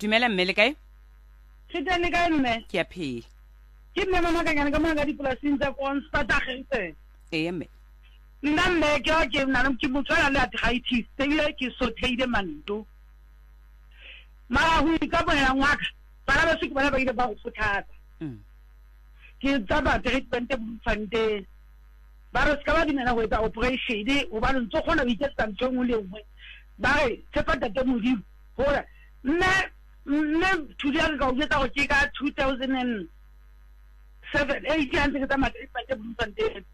Dumela mme le kae? Khita le kae mme? Ke a phela. Ke mme mama ka nyana ka manga dipolasing tsa Constant a getse. Mme. Nna mme ke nna ke motswala le arthritis, tebile ke sotheile manto. Mara hu ka bona ngaka. Bana ba se ke bana ba ile ba go futhatsa. Ke tsaba treatment e mfante. Ba re ska ba dinela go etsa operation o ba ntse gona ba itse tantso ngwe le ngwe. Ba re tsepa tate modimo. Hore nne thudia ka o jetsa go ke ka 2007 8 years ke tama treatment e mfante.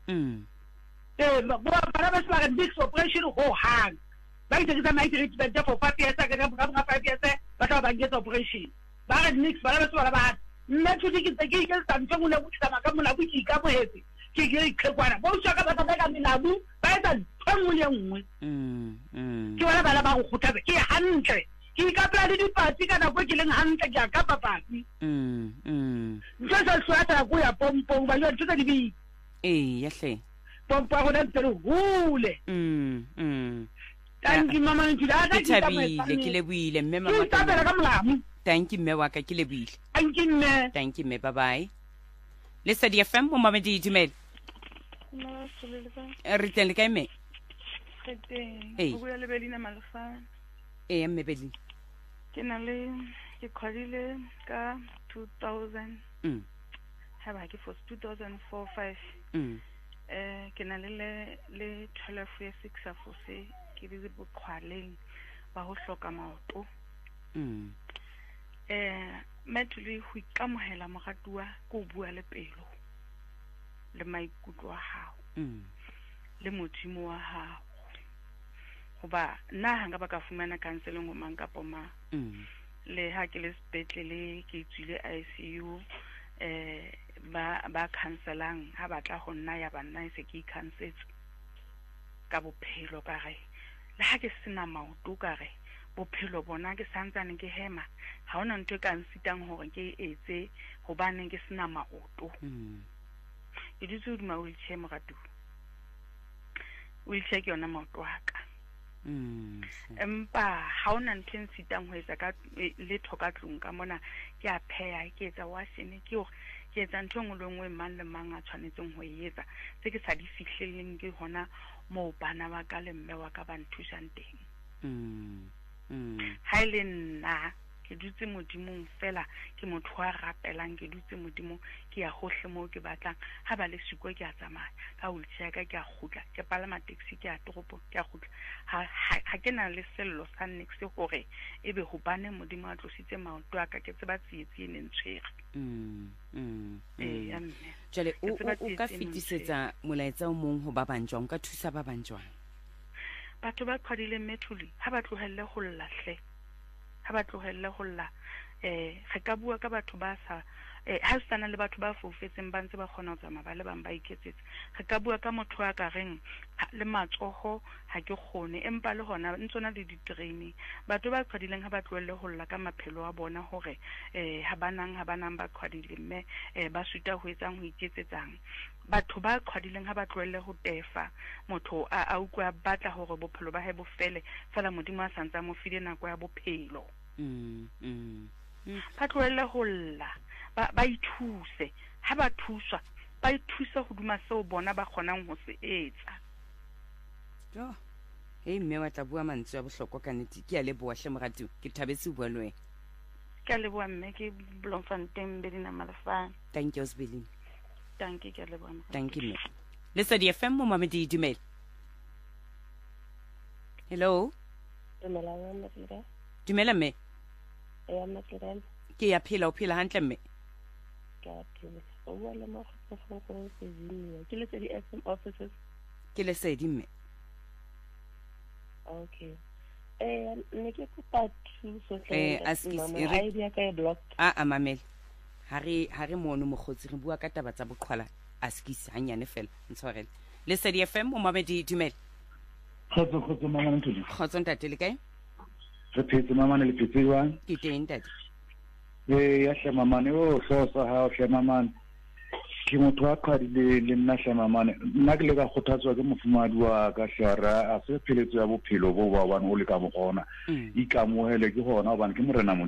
Bana ba se ba re big operation go hang. Ba itse ke tama treatment for 5 years ka 5 years ba tla ba get operation. Ba re mix bana ba se ba nna thuti ke ke tantso ngwe le ngwe tama ka mona botsi ka bohetse. Ke kwana bo tsaka ba ka minabu ba etsa tshwangwe le nngwe ke wala bala ba go khuthabe ke hantle ke ka pla le dipatsi ka nako ke leng hantle ke ka papatsi ntse sa swata go ya pompo ba yo tsa dibi ya hle pompo go da tselo hule tanki mama ntida ka ke lebuile mme mama ka bela ka molamu thank you mme wa ka ke lebuile thank you mme bye bye Lesedi FM mo mamedi dumela re teng le kae mme o bua le Belina Malefane mme Belina ke na le ke khwalile ka 2000 ha ba ke for 2004-5 ke na le 12 years 6 a fose ke di bokhwaleng ba ho hloka maoto metuli ho ikamohela mogatua go bua le pelo le maikutlo a hao le modimo wa hao goba nna hanga ba ka fumana counseling go mang ka poma le ha ke le sepetlele ke tswile ICU ba cancelang ha batla go nna ya banna se ke cancetse ka bophelo ka re le ha ke sena maoto ka re bophelo bona ke santsane ke hema ha ona ntwe ka nsitang hore ke etse hobane ke sena maoto ke ditse di ma wheelchair mogatu wheelchair ke yona maoto aka empa ha ona ntwe nsitang ho etsa ka le thoka tlung ka mona ke a pheya ke etsa washing ke etsa ntwe ngolongwe mang le mang a tshwanetseng ho etsa se ke sa di fihlelleng ke hona mo bana ba ka le mme wa ka ba nthusang teng ha ile nna ke dutse modimong fela ke motho wa rapelang ke dutse modimo ke ya hohle mo ke batlang ha ba le siko ke a tsamaya ka wheelchair ka ke a khutla ke palama taxi ke a toropo ke a khutla ha ke na le sello sa next hore ebe ho bane modimo a tlositse maoto aka ke tseba tsietsi ne ntshwere jale o ka fitisetsa molaetsa o mong ho ba banjwang ka thusa ba banjwang batho ba qhwadile methuli ha ba tlohelle ho llahle ha ba tlohelle ho lla re ka bua ka batho ba sa ha se le batho ba foufetseng ba ntse ba kgona ho tsamaya ba le bang ba iketsetse re ka bua ka motho wa ka reng le matsoho ha ke kgone empa le hona ntsona le ditrain batho ba qhwadileng ha ba tlohelle ho lla ka maphelo a bona hore ha banang ba qhwadile mme ba suta ho etsang ho iketsetsang batho ba qhwadileng ha ba tlohelle ho tefa motho a ukwa batla hore bophelo ba hae bo fele fela modimo a santsa mo file nako ya bophelo ba tlohelle ho lla ba ithuse ha ba thuswa ba ithusa ho duma seo bona ba kgonang ho se etsa mme wa tla bua mantswe ya bohlokwa ka nnete ke a leboa hle moratu ke thabetse bua le wena ke a leboa mme ke Bloemfontein Belina Malefane thank you Belina thank you ke a leboa thank you Lesedi FM mo mamedi dumela hello dumela mme ke ya phela o phela hantle mme ke Lesedi mme okay ne ke kopa thuso idea ka e block mamele ha re mono mogotsi re bua ka taba tsa boqhwala askisi hanyane fela ntshwarele Lesedi FM mo mamedi dumela khotso mama ntudi khotso ntate le kae re phetse mama ne le phetse jwang ke teng ntate ya hle mama ne o hlosa ha hle mama ke motho wa qhadile le nna hle mama nna ke le ka khothatswa ke mofumadi wa ka hlara a se pheletso ya bophelo bo ba bana o le ka mogona ikamohele ke hona hobane ke morena